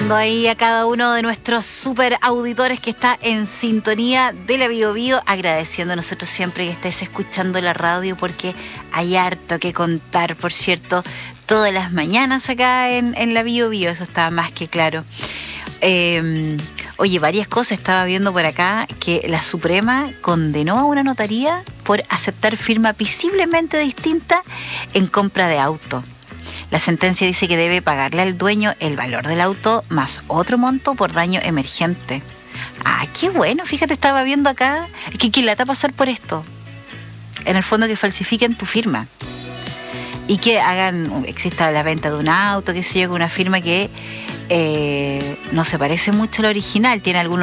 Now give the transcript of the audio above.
saludando ahí a cada uno de nuestros super auditores que está en sintonía de la Bio Bio, agradeciendo a nosotros siempre que estés escuchando la radio porque hay harto que contar, por cierto, todas las mañanas acá en la Bio Bio, eso está más que claro. Oye, varias cosas estaba viendo por acá, que la Suprema condenó a una notaría por aceptar firma visiblemente distinta en compra de auto. La sentencia dice que debe pagarle al dueño el valor del auto más otro monto por daño emergente. Ah, qué bueno, fíjate, estaba viendo acá, es que qué lata pasar por esto. En el fondo que falsifiquen tu firma y que exista la venta de un auto, qué sé yo, con una firma que no se parece mucho a la original, tiene algunos